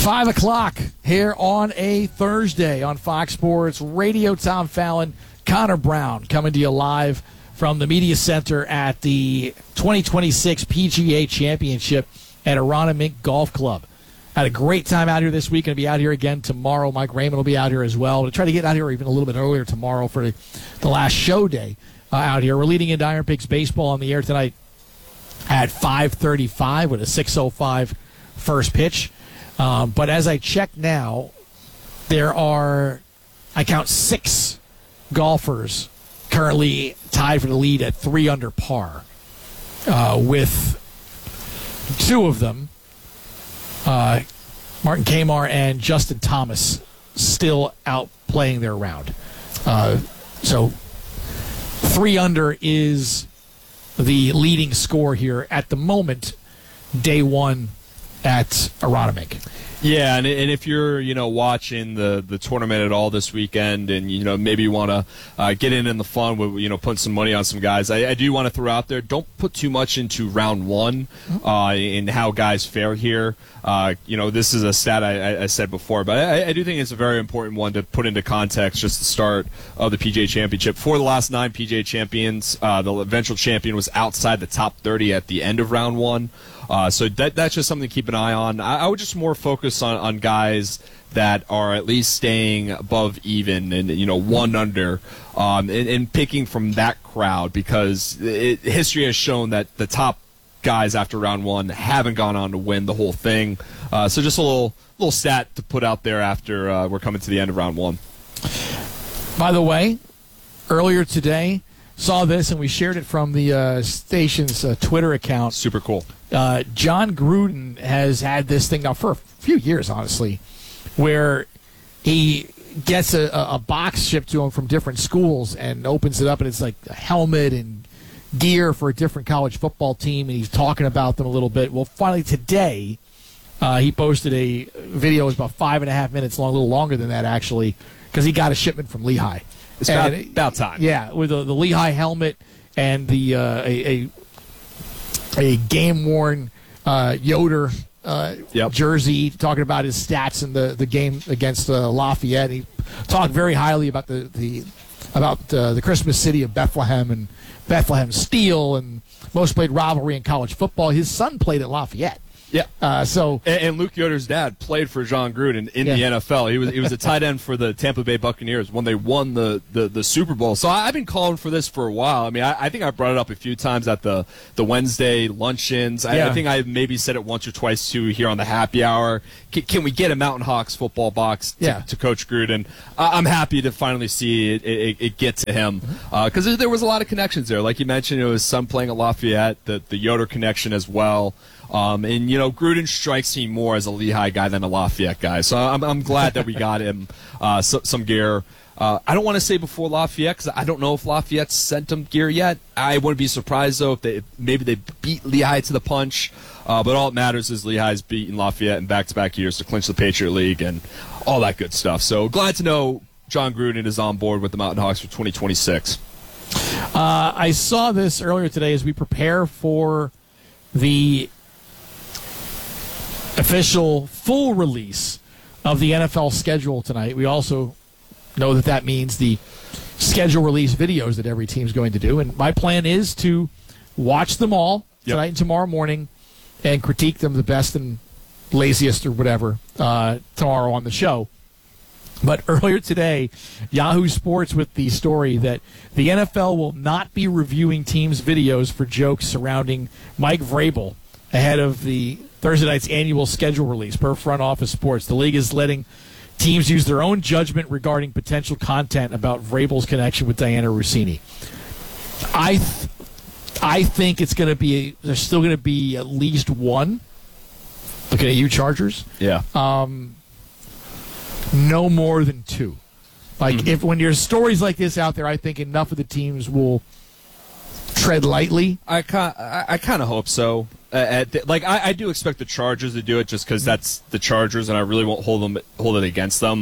5 o'clock here on a Thursday on Fox Sports Radio. Tom Fallon, Connor Brown coming to you live from the Media Center at the 2026 PGA Championship at Aronimink Golf Club. Had a great time out here this week. Going to be out here again tomorrow. Mike Raymond will be out here as well. We'll try to get out here even a little bit earlier tomorrow for the last show day out here. We're leading into Iron Pigs baseball on the air tonight at 5:35 with a 6:05 first pitch. But as I check now, there are, I count 6 golfers currently tied for the lead at 3 under par, with 2 of them, Martin Kmar and Justin Thomas, still out playing their round. So 3 under is the leading score here at the moment, day 1 at Aronimink. Yeah, and if you're, watching the tournament at all this weekend and, maybe you want to get in the fun with, putting some money on some guys, I do want to throw out there, don't put too much into round 1 in how guys fare here. This is a stat I said before, but I do think it's a very important one to put into context, just the start of the PGA Championship. For the last 9 PGA champions, the eventual champion was outside the top 30 at the end of round 1. So that's just something to keep an eye on. I would just more focus on guys that are at least staying above even and 1 under, and picking from that crowd, because history has shown that the top guys after round 1 haven't gone on to win the whole thing. So just a little stat to put out there after we're coming to the end of round 1. By the way, earlier today, saw this and we shared it from the station's Twitter account. Super cool. John Gruden has had this thing now for a few years, honestly, where he gets a box shipped to him from different schools and opens it up, and it's like a helmet and gear for a different college football team, and he's talking about them a little bit. Well, finally today, he posted a video. It was about 5.5 minutes long, a little longer than that, actually, because he got a shipment from Lehigh. It's about time. Yeah, with the Lehigh helmet and the a game-worn Yoder jersey, talking about his stats in the game against Lafayette. He talked very highly about the Christmas city of Bethlehem and Bethlehem Steel and most played rivalry in college football. His son played at Lafayette. Yeah. And Luke Yoder's dad played for John Gruden in the NFL. He was a tight end for the Tampa Bay Buccaneers when they won the Super Bowl. So I've been calling for this for a while. I mean, I think I brought it up a few times at the Wednesday luncheons. I think I maybe said it once or twice too here on the happy hour. Can we get a Mountain Hawks football box to Coach Gruden? I'm happy to finally see it get to him, because there was a lot of connections there. Like you mentioned, it was son playing at Lafayette, the Yoder connection as well. And Gruden strikes me more as a Lehigh guy than a Lafayette guy, so I'm glad that we got him some gear. I don't want to say before Lafayette, because I don't know if Lafayette sent him gear yet. I wouldn't be surprised though if maybe they beat Lehigh to the punch. But all that matters is Lehigh's beaten Lafayette in back-to-back years to clinch the Patriot League and all that good stuff. So glad to know John Gruden is on board with the Mountain Hawks for 2026. I saw this earlier today as we prepare for the official full release of the NFL schedule tonight. We also know that means the schedule release videos that every team's going to do. And my plan is to watch them all tonight and tomorrow morning and critique them the best and laziest or whatever tomorrow on the show. But earlier today, Yahoo Sports with the story that the NFL will not be reviewing teams' videos for jokes surrounding Mike Vrabel ahead of the Thursday night's annual schedule release, per Front Office Sports. The league is letting teams use their own judgment regarding potential content about Vrabel's connection with Diana Rossini. I think it's going to be there's still going to be at least one. Looking at you, Chargers. Yeah. No more than 2. If when there's stories like this out there, I think enough of the teams will tread lightly. I kind of hope so. I do expect the Chargers to do it just because that's the Chargers, and I really won't hold it against them.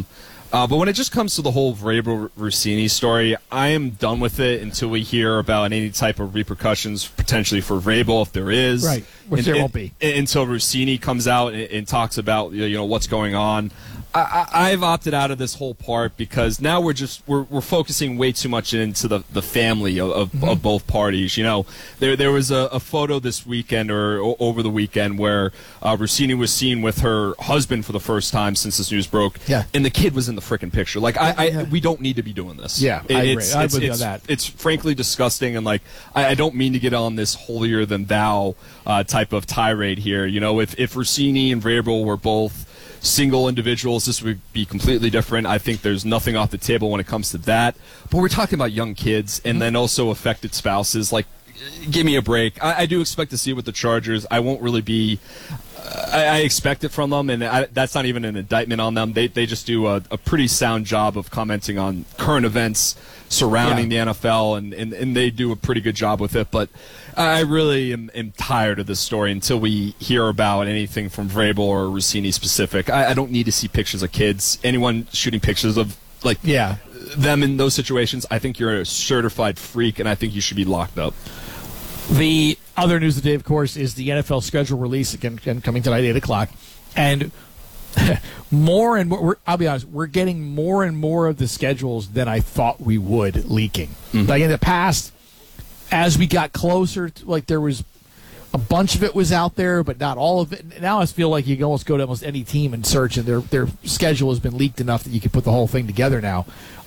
But when it just comes to the whole Vrabel Rossini story, I am done with it until we hear about any type of repercussions potentially for Vrabel, if there is. Right, which there won't be. Until Rossini comes out and talks about what's going on. I've opted out of this whole part because now we're focusing way too much into the family of both parties. There was a photo this weekend or over the weekend where Rossini was seen with her husband for the first time since this news broke. Yeah. And the kid was in the freaking picture. We don't need to be doing this. Yeah, I agree. I would do that. It's frankly disgusting, and I don't mean to get on this holier than thou type of tirade here. If Rossini and Vrabel were both single individuals, this would be completely different. I think there's nothing off the table when it comes to that. But we're talking about young kids and then also affected spouses. Give me a break. I do expect to see it with the Chargers. I won't really be. I expect it from them, and that's not even an indictment on them. They just do a pretty sound job of commenting on current events surrounding the NFL, and they do a pretty good job with it. But I really am tired of this story until we hear about anything from Vrabel or Rossini specific. I don't need to see pictures of kids. Anyone shooting pictures of them in those situations, I think you're a certified freak, and I think you should be locked up. The other news of the day, of course, is the NFL schedule release again coming tonight, 8 o'clock. And more and more, I'll be honest, we're getting more and more of the schedules than I thought we would leaking. Mm-hmm. Like in the past, as we got closer, there was a bunch of it was out there, but not all of it. Now I feel like you can almost go to almost any team and search, and their schedule has been leaked enough that you can put the whole thing together now.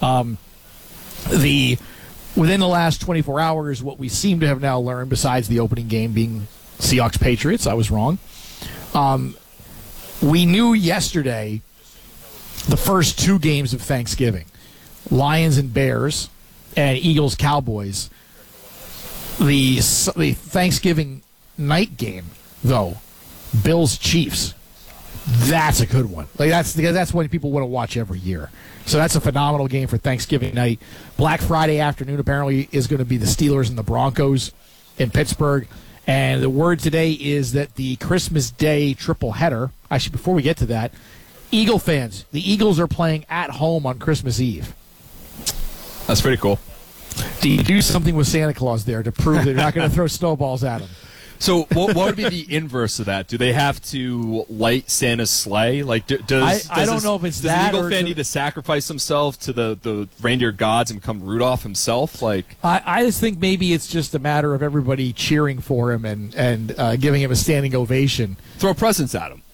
Within the last 24 hours, what we seem to have now learned, besides the opening game being Seahawks-Patriots, I was wrong. We knew yesterday the first two games of Thanksgiving, Lions and Bears and Eagles-Cowboys. The Thanksgiving night game, though, Bills-Chiefs, that's a good one. That's one people want to watch every year. So that's a phenomenal game for Thanksgiving night. Black Friday afternoon apparently is going to be the Steelers and the Broncos in Pittsburgh. And the word today is that the Christmas Day triple header, actually before we get to that, Eagle fans, the Eagles are playing at home on Christmas Eve. That's pretty cool. Do you do something with Santa Claus there to prove that you're not going to throw snowballs at him? So what would be the inverse of that? Do they have to light Santa's sleigh? I don't know if it's that. Does the Eagle fan need to sacrifice himself to the reindeer gods and become Rudolph himself? I just think maybe it's just a matter of everybody cheering for him and giving him a standing ovation. Throw presents at him.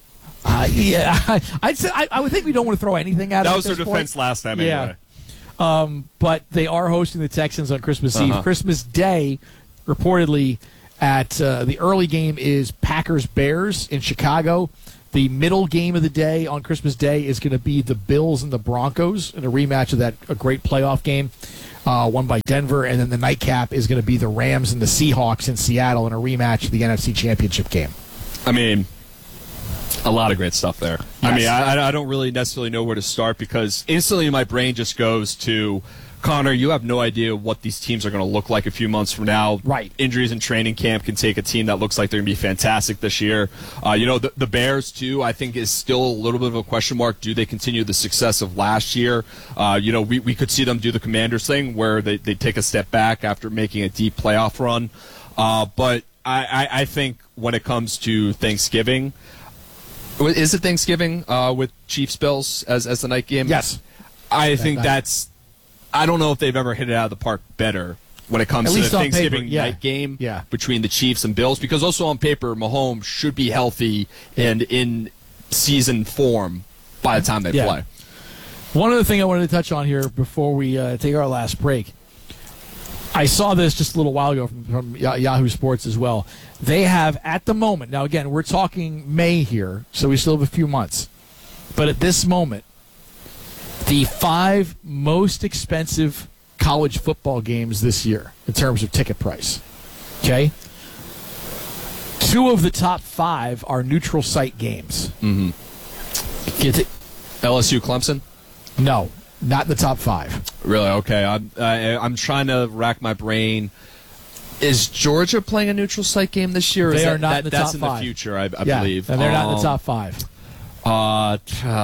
I would think we don't want to throw anything at him. That was their defense last time anyway. But they are hosting the Texans on Christmas Eve. Christmas Day, reportedly, at the early game is Packers-Bears in Chicago. The middle game of the day on Christmas Day is going to be the Bills and the Broncos in a rematch of a great playoff game won by Denver. And then the nightcap is going to be the Rams and the Seahawks in Seattle in a rematch of the NFC Championship game. I mean, a lot of great stuff there. Yes. I mean, I don't really necessarily know where to start because instantly my brain just goes to, Connor, you have no idea what these teams are going to look like a few months from now. Right. Injuries in training camp can take a team that looks like they're going to be fantastic this year. The Bears, too, I think is still a little bit of a question mark. Do they continue the success of last year? We could see them do the Commanders thing where they take a step back after making a deep playoff run. But I think when it comes to Thanksgiving, is it Thanksgiving with Chiefs-Bills as the night game? Yes. I think that's... I don't know if they've ever hit it out of the park better when it comes to the Thanksgiving night game between the Chiefs and Bills, because also on paper, Mahomes should be healthy and in season form by the time they play. One other thing I wanted to touch on here before we take our last break. I saw this just a little while ago from Yahoo Sports as well. They have, at the moment, now again, we're talking May here, so we still have a few months, but at this moment, the 5 most expensive college football games this year in terms of ticket price. Okay? 2 of the top 5 are neutral site games. Mm-hmm. Get it? LSU Clemson? No, not the top 5. Really? Okay. I'm trying to rack my brain. Is Georgia playing a neutral site game this year? They are not in the top 5. That's in the future, I believe. And they're not in the top 5. I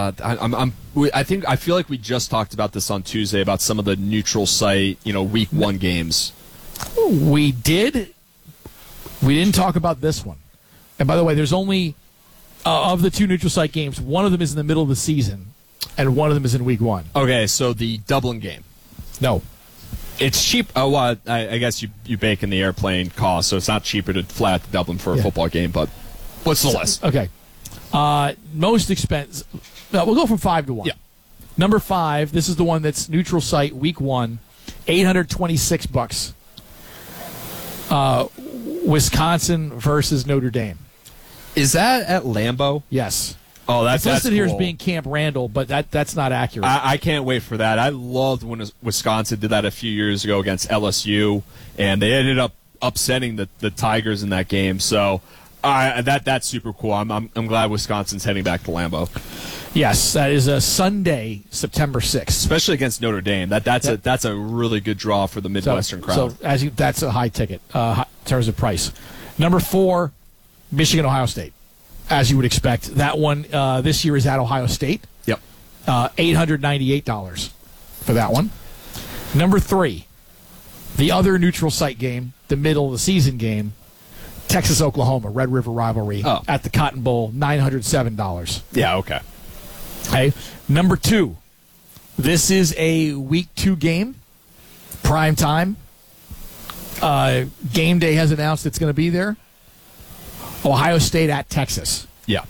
feel like we just talked about this on Tuesday about some of the neutral site, week 1 games. We did. We didn't talk about this one. And by the way, there's only of the 2 neutral site games, one of them is in the middle of the season, and one of them is in week 1. Okay, so the Dublin game. No. It's cheap. Oh, well, I guess you bake in the airplane cost, so it's not cheaper to fly out to Dublin for a football game, but what's the list? Okay. Most expensive. No, we'll go from 5 to 1. Yeah. Number 5, this is the one that's neutral site, week 1, $826. Wisconsin versus Notre Dame. Is that at Lambeau? Yes. Oh, that's listed cool. here as being Camp Randall, but that's not accurate. I can't wait for that. I loved when Wisconsin did that a few years ago against LSU, and they ended up upsetting the Tigers in that game. So that's super cool. I'm glad Wisconsin's heading back to Lambeau. Yes, that is a Sunday, September 6th, especially against Notre Dame. That's a really good draw for the Midwestern crowd. So that's a high ticket in terms of price. Number 4, Michigan, Ohio State. As you would expect, that one this year is at Ohio State. Yep, $898 for that one. Number 3, the other neutral site game, the middle of the season game, Texas, Oklahoma, Red River rivalry at the Cotton Bowl, $907. Yeah, okay. Okay. Number 2, this is a week 2 game, prime time. Game Day has announced it's going to be there. Ohio State at Texas. Yeah.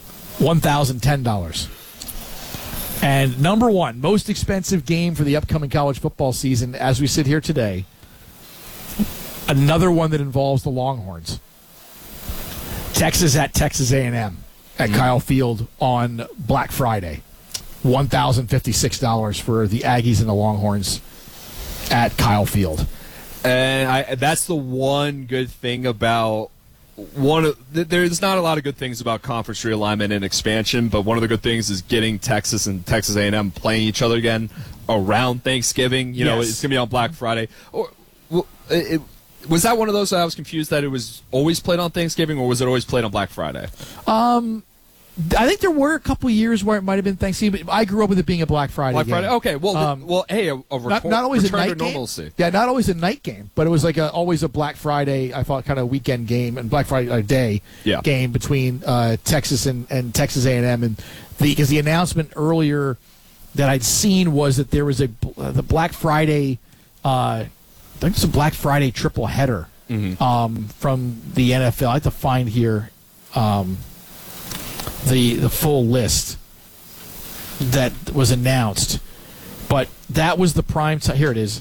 $1,010. And number 1, most expensive game for the upcoming college football season as we sit here today, another one that involves the Longhorns. Texas at Texas A&M at Kyle Field on Black Friday. $1,056 for the Aggies and the Longhorns at Kyle Field. And that's the one good thing about there's not a lot of good things about conference realignment and expansion, but one of the good things is getting Texas and Texas A&M playing each other again around Thanksgiving. It's going to be on Black Friday. Was that one of those that I was confused that it was always played on Thanksgiving, or was it always played on Black Friday? I think there were a couple years where it might have been Thanksgiving, but I grew up with it being a Black Friday game. Friday? Okay. Well, hey, not always a night normalcy. Game. Yeah, not always a night game, but it was like always a Black Friday, I thought, kind of weekend game, and Black Friday day game between Texas and Texas A&M. And because the announcement earlier that I'd seen was that there was the Black Friday, I think it's a Black Friday triple header from the NFL. I have to find here the full list that was announced, but that was the prime time. Here it is.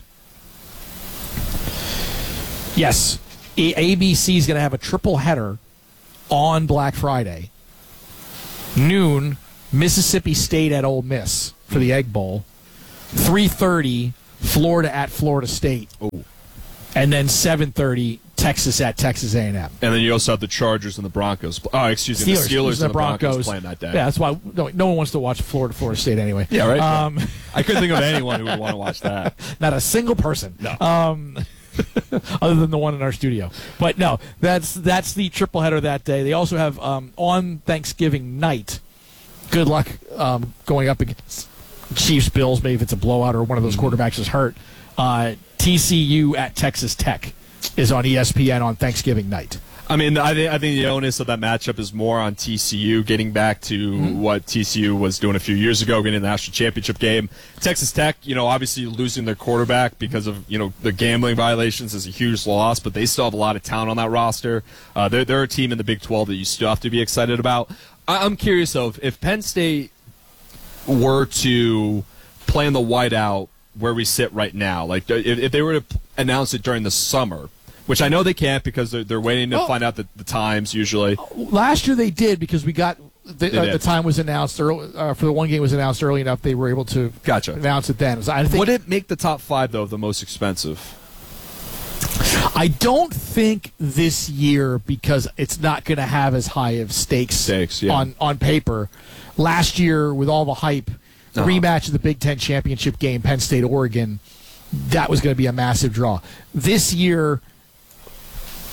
Yes, ABC is going to have a triple header on Black Friday. Noon, Mississippi State at Ole Miss for the Egg Bowl. 3:30, Florida at Florida State. Oh. And then 7:30, Texas at Texas A&M. And then you also have the Chargers and the Broncos. Oh, excuse me, the Steelers and the Broncos playing that day. Yeah, that's why no one wants to watch Florida State anyway. Yeah, right. I couldn't think of anyone who would want to watch that. Not a single person. No. Other than the one in our studio. But no, that's the triple header that day. They also have on Thanksgiving night, good luck going up against Chiefs, Bills, maybe if it's a blowout or one of those quarterbacks is hurt. TCU at Texas Tech is on ESPN on Thanksgiving night. I mean, I think the onus of that matchup is more on TCU, getting back to what TCU was doing a few years ago, getting the national championship game. Texas Tech, obviously losing their quarterback because of the gambling violations is a huge loss, but they still have a lot of talent on that roster. They're a team in the Big 12 that you still have to be excited about. I'm curious, though, if Penn State were to play in the whiteout where we sit right now, like if they were to announce it during the summer, which I know they can't because they're waiting to find out the times usually. Last year they did because we got the time was announced early, for the one game was announced early enough they were able to announce it then. Would it make the top 5 though the most expensive? I don't think this year because it's not going to have as high of stakes on paper. Last year with all the hype, rematch of the Big Ten championship game, Penn State Oregon, that was going to be a massive draw. This year,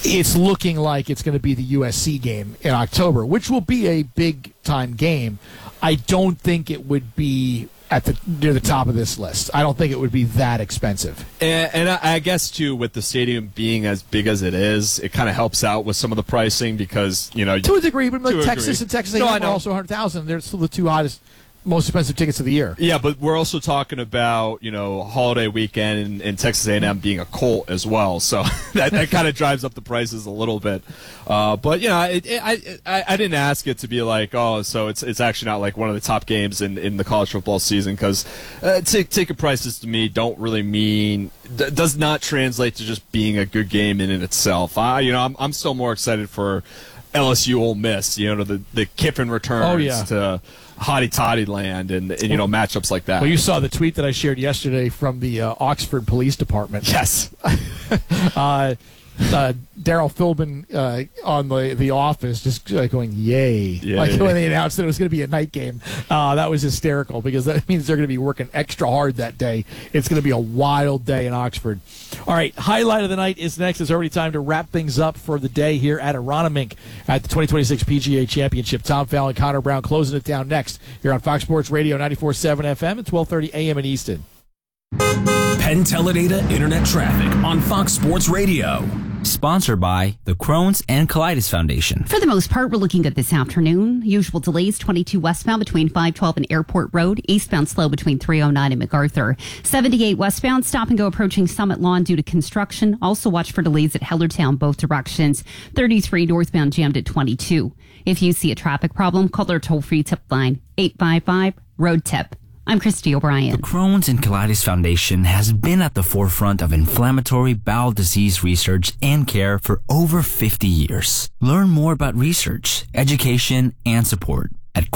it's looking like it's going to be the USC game in October, which will be a big-time game. I don't think it would be near the top of this list. I don't think it would be that expensive. And I guess, too, with the stadium being as big as it is, it kind of helps out with some of the pricing because, to a degree, but like Texas and Texas A&M are also 100,000. They're still the two hottest, most expensive tickets of the year. Yeah, but we're also talking about, holiday weekend and Texas A&M being a Colt as well. So that kind of drives up the prices a little bit. But, I didn't ask it to be like, so it's actually not like one of the top games in the college football season because ticket prices to me don't really does not translate to just being a good game in itself. I'm still more excited for LSU Ole Miss, the Kiffin returns to Hotty Toddy land and matchups like that. Well, you saw the tweet that I shared yesterday from the Oxford Police Department. Yes. Daryl Philbin on the Office just going, yay. When they announced that it was going to be a night game. That was hysterical because that means they're going to be working extra hard that day. It's going to be a wild day in Oxford. All right, highlight of the night is next. It's already time to wrap things up for the day here at Aronimink at the 2026 PGA Championship. Tom Fallon, Connor Brown closing it down next here on Fox Sports Radio 94.7 FM at 12:30 a.m. in Easton. Penn Teledata Internet Traffic on Fox Sports Radio. Sponsored by the Crohn's and Colitis Foundation. For the most part, we're looking good this afternoon. Usual delays, 22 westbound between 512 and Airport Road. Eastbound slow between 309 and MacArthur. 78 westbound, stop and go approaching Summit Lawn due to construction. Also watch for delays at Hellertown both directions. 33 northbound jammed at 22. If you see a traffic problem, call their toll-free tip line, 855-ROAD-TIP. I'm Christy O'Brien. The Crohn's and Colitis Foundation has been at the forefront of inflammatory bowel disease research and care for over 50 years. Learn more about research, education, and support at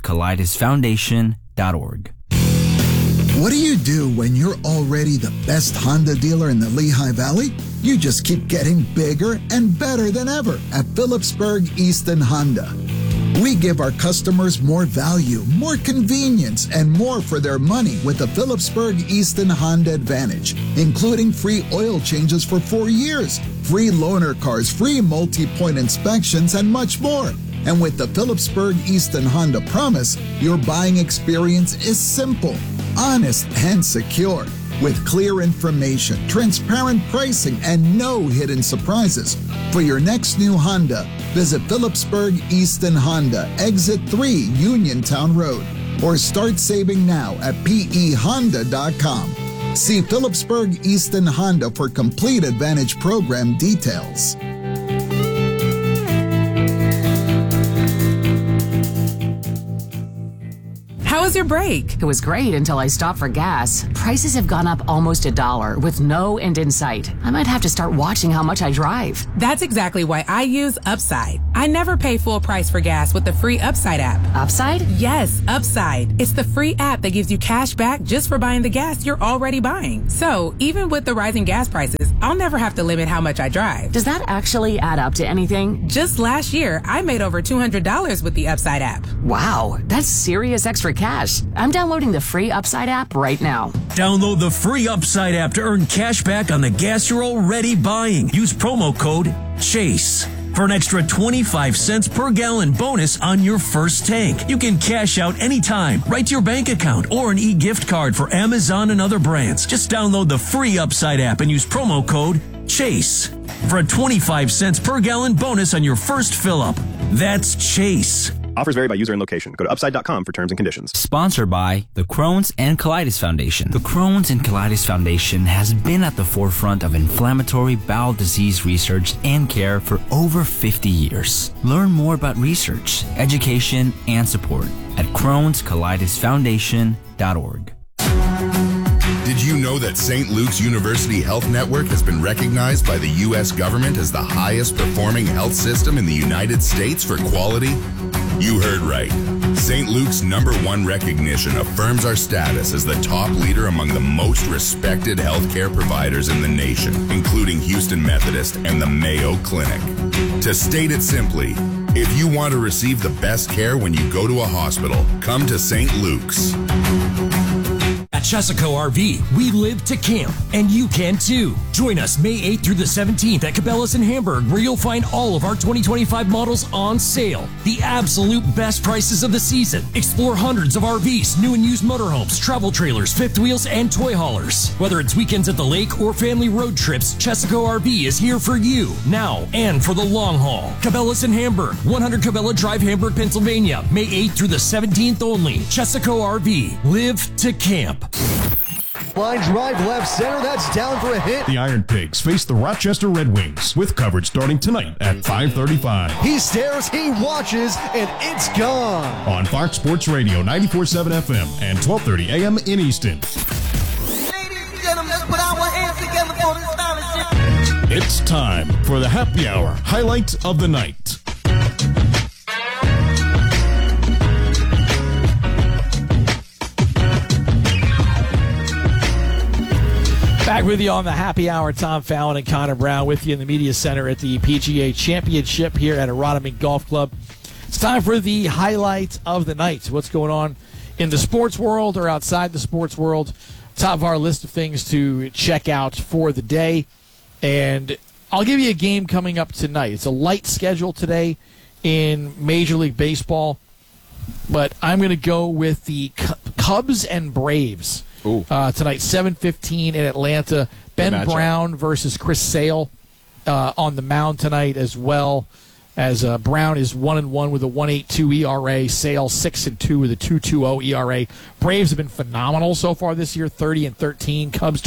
Crohn'sColitisFoundation.org. What do you do when you're already the best Honda dealer in the Lehigh Valley? You just keep getting bigger and better than ever at Phillipsburg Easton Honda. We give our customers more value, more convenience, and more for their money with the Phillipsburg Easton Honda Advantage, including free oil changes for 4 years, free loaner cars, free multi-point inspections, and much more. And with the Phillipsburg Easton Honda Promise, your buying experience is simple, honest, and secure. With clear information, transparent pricing, and no hidden surprises. For your next new Honda, visit Phillipsburg Easton Honda, Exit 3, Uniontown Road, or start saving now at pehonda.com. See Phillipsburg Easton Honda for complete Advantage program details. How was your break? It was great until I stopped for gas. Prices have gone up almost $1 with no end in sight. I might have to start watching how much I drive. That's exactly why I use Upside. I never pay full price for gas with the free Upside app. Upside? Yes, Upside. It's the free app that gives you cash back just for buying the gas you're already buying. So even with the rising gas prices, I'll never have to limit how much I drive. Does that actually add up to anything? Just last year, I made over $200 with the Upside app. Wow, that's serious extra cash. I'm downloading the free Upside app right now. Download the free Upside app to earn cash back on the gas you're already buying. Use promo code CHASE for an extra 25 cents per gallon bonus on your first tank. You can cash out anytime, right to your bank account, or an e-gift card for Amazon and other brands. Just download the free Upside app and use promo code CHASE for a 25 cents per gallon bonus on your first fill-up. That's CHASE. Offers vary by user and location. Go to upside.com for terms and conditions. Sponsored by the Crohn's and Colitis Foundation. The Crohn's and Colitis Foundation has been at the forefront of inflammatory bowel disease research and care for over 50 years. Learn more about research, education, and support at Crohn'sColitisFoundation.org. Did you know that St. Luke's University Health Network has been recognized by the U.S. government as the highest performing health system in the United States for quality? You heard right. St. Luke's #1 recognition affirms our status as the top leader among the most respected healthcare providers in the nation, including Houston Methodist and the Mayo Clinic. To state it simply, if you want to receive the best care when you go to a hospital, come to St. Luke's. At Chesaco RV, we live to camp, and you can too. Join us May 8th through the 17th at Cabela's in Hamburg, where you'll find all of our 2025 models on sale. The absolute best prices of the season. Explore hundreds of RVs, new and used motorhomes, travel trailers, fifth wheels, and toy haulers. Whether it's weekends at the lake or family road trips, Chesaco RV is here for you, now and for the long haul. Cabela's in Hamburg, 100 Cabela Drive, Hamburg, Pennsylvania, May 8th through the 17th only. Chesaco RV, live to camp. Line drive left center, that's down for a hit. The Iron Pigs face the Rochester Red Wings with coverage starting tonight at 5:35. He stares, he watches, and it's gone. On Fox Sports Radio 94.7 FM and 12:30 AM in Easton. Ladies and gentlemen, let's put our hands together for this scholarship. It's time for the Happy Hour highlight of the night. Back with you on the Happy Hour. Tom Fallon and Connor Brown with you in the Media Center at the PGA Championship here at Aronimink Golf Club. It's time for the highlight of the night. What's going on in the sports world or outside the sports world? Top of our list of things to check out for the day. And I'll give you a game coming up tonight. It's a light schedule today in Major League Baseball, but I'm going to go with the Cubs and Braves. Tonight, 7:15 in Atlanta. Ben Brown versus Chris Sale on the mound tonight, as well as Brown is 1-1 with a 1.82 ERA. Sale 6-2 with a 2.20 ERA. Braves have been phenomenal so far this year, 30-13. Cubs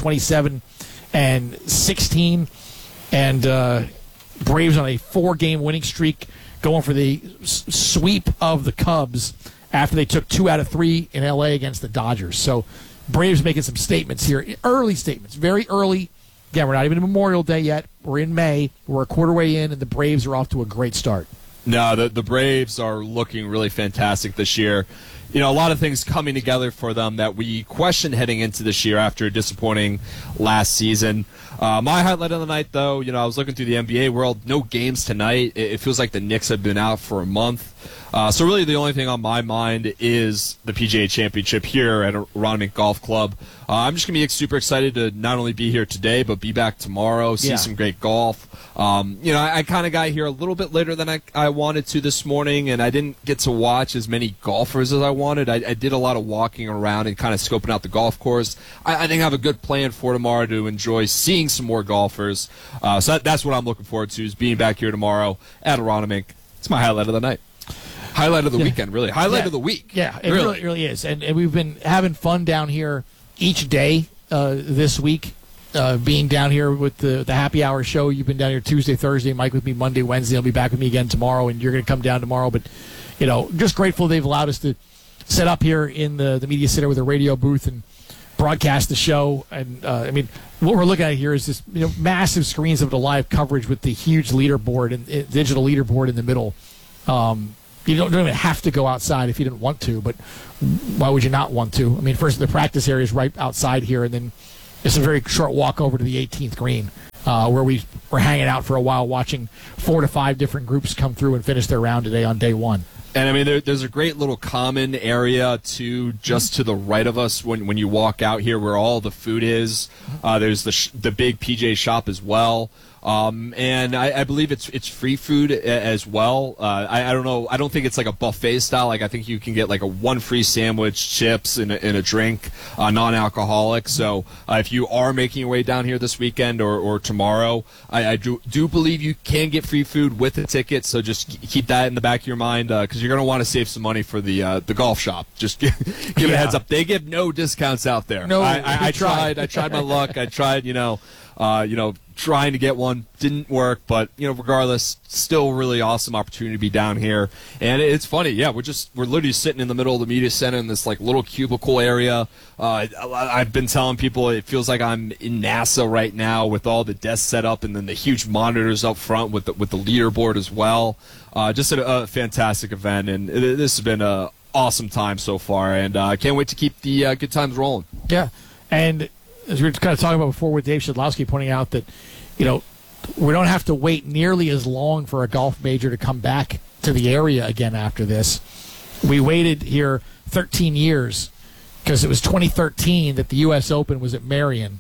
27-16, and Braves on a 4-game winning streak, going for the sweep of the Cubs after they took 2 out of 3 in LA against the Dodgers. So Braves making some statements here, early statements, very early. Again, we're not even in Memorial Day yet. We're in May. We're a quarter way in, and the Braves are off to a great start. No, the Braves are looking really fantastic this year. You know, a lot of things coming together for them that we questioned heading into this year after a disappointing last season. My highlight of the night, though, you know, I was looking through the NBA world. No games tonight. It feels like the Knicks have been out for a month. So really the only thing on my mind is the PGA Championship here at Aronimink Golf Club. I'm just going to be super excited to not only be here today, but be back tomorrow, see some great golf. You know, I kind of got here a little bit later than I wanted to this morning, and I didn't get to watch as many golfers as I wanted. I did a lot of walking around and kind of scoping out the golf course. I think I have a good plan for tomorrow to enjoy seeing some more golfers. So that's what I'm looking forward to, is being back here tomorrow at Aronimink. It's my highlight of the night. Highlight of the weekend, really. Highlight of the week. Yeah, it really is. And we've been having fun down here each day this week, being down here with the Happy Hour show. You've been down here Tuesday, Thursday. Mike with me Monday, Wednesday. He'll be back with me again tomorrow, and you're going to come down tomorrow. But, you know, just grateful they've allowed us to set up here in the Media Center with a radio booth and broadcast the show. And, I mean, what we're looking at here is this, you know, massive screens of the live coverage with the huge leaderboard and digital leaderboard in the middle. You don't even have to go outside if you didn't want to, but why would you not want to? I mean, first, the practice area is right outside here, and then it's a very short walk over to the 18th green, where we were hanging out for a while watching 4 to 5 different groups come through and finish their round today on day one. And, I mean, there's a great little common area, too, just to the right of us when you walk out here where all the food is. There's the big PJ shop as well. And I believe it's free food as well. I don't know. I don't think it's like a buffet style. Like, I think you can get like one free sandwich, chips, and a drink, non-alcoholic. So if you are making your way down here this weekend or tomorrow, I do believe you can get free food with a ticket. So just keep that in the back of your mind, because you're going to want to save some money for the golf shop. Just give a heads up. They give no discounts out there. No, I tried. I tried my luck. I tried, trying to get one. Didn't work, but regardless, still really awesome opportunity to be down here. And it's funny, yeah, we're literally sitting in the middle of the media center in this like little cubicle area. I've been telling people it feels like I'm in NASA right now with all the desks set up and then the huge monitors up front with the leaderboard as well. Just a fantastic event, and this has been a awesome time so far, and I can't wait to keep the good times rolling. Yeah, and as we were kind of talking about before with Dave Shedlowski pointing out that, we don't have to wait nearly as long for a golf major to come back to the area again after this. We waited here 13 years because it was 2013 that the U.S. Open was at Merion,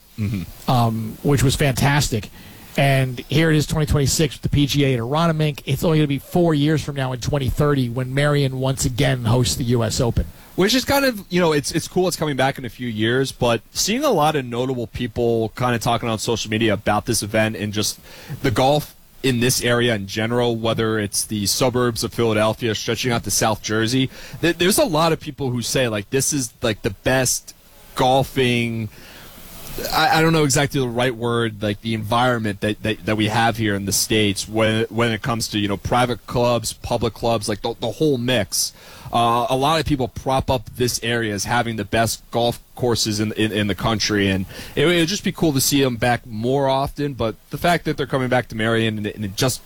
which was fantastic. And here it is, 2026 with the PGA at Aronimink. It's only going to be 4 years from now in 2030 when Merion once again hosts the U.S. Open. Which is kind of, it's cool it's coming back in a few years, but seeing a lot of notable people kind of talking on social media about this event and just the golf in this area in general, whether it's the suburbs of Philadelphia stretching out to South Jersey, there's a lot of people who say, like, this is, like, the best golfing... I don't know exactly the right word, like the environment that we have here in the States when it comes to, private clubs, public clubs, like the whole mix. A lot of people prop up this area as having the best golf courses in the country, and it would just be cool to see them back more often. But the fact that they're coming back to Merion in just,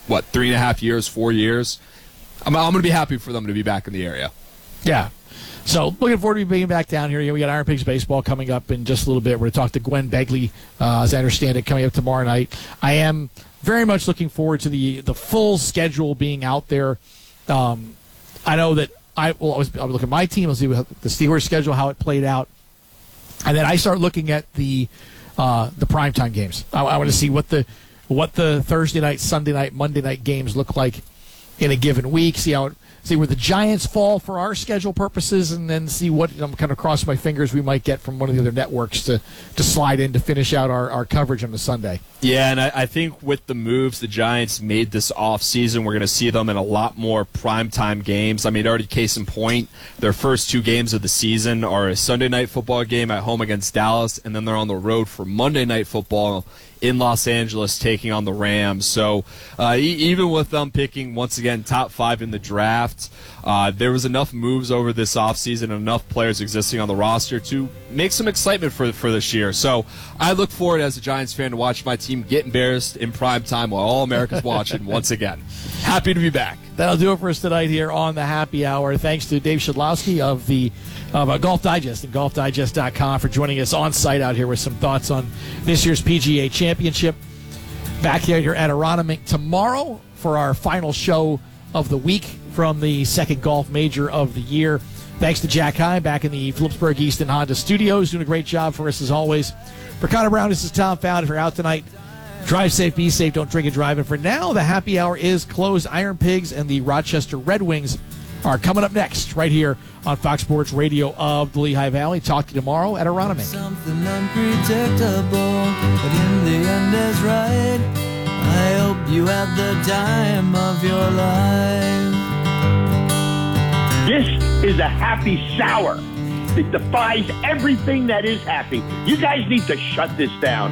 3.5 years, 4 years, I'm going to be happy for them to be back in the area. Yeah. So looking forward to being back down here. We got Iron Pigs baseball coming up in just a little bit. We're going to talk to Gwen Begley, as I understand it, coming up tomorrow night. I am very much looking forward to the full schedule being out there. I know that I'll look at my team. I'll see what the Steelers schedule, how it played out, and then I start looking at the primetime games. I want to see what the Thursday night, Sunday night, Monday night games look like in a given week. See where the Giants fall for our schedule purposes, and then see what I'm kind of crossing my fingers we might get from one of the other networks to slide in to finish out our coverage on the Sunday. Yeah, and I think with the moves the Giants made this offseason, we're going to see them in a lot more primetime games. I mean, already case in point, their first 2 games of the season are a Sunday night football game at home against Dallas, and then they're on the road for Monday night football in Los Angeles taking on the Rams. So even with them picking, once again, top 5 in the draft, there was enough moves over this offseason and enough players existing on the roster to make some excitement for this year. So I look forward as a Giants fan to watch my team get embarrassed in prime time while all America's watching once again. Happy to be back. That'll do it for us tonight here on the Happy Hour. Thanks to Dave Shedlowski of Golf Digest and golfdigest.com for joining us on site out here with some thoughts on this year's PGA Championship. Back here at Aronimink tomorrow for our final show of the week from the second golf major of the year. Thanks to Jack Hine back in the Phillipsburg Easton Honda Studios, doing a great job for us as always. For Connor Brown, this is Tom Fowler. If you're out tonight, drive safe, be safe, don't drink and drive. And for now, the Happy Hour is closed. Iron Pigs and the Rochester Red Wings are coming up next right here on Fox Sports Radio of the Lehigh Valley. Talk to you tomorrow at Aronimink. Something unpredictable, but in the end is right. I hope you had the time of your life. This is a happy sour. It defies everything that is happy. You guys need to shut this down.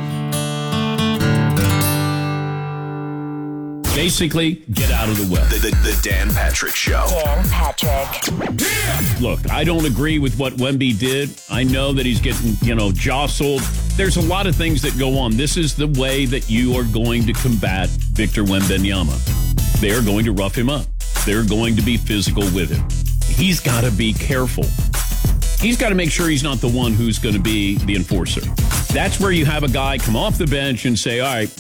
Basically, get out of the way. The Dan Patrick Show. Dan Patrick. Look, I don't agree with what Wemby did. I know that he's getting, jostled. There's a lot of things that go on. This is the way that you are going to combat Victor Wembanyama. They are going to rough him up. They're going to be physical with him. He's got to be careful. He's got to make sure he's not the one who's going to be the enforcer. That's where you have a guy come off the bench and say, all right,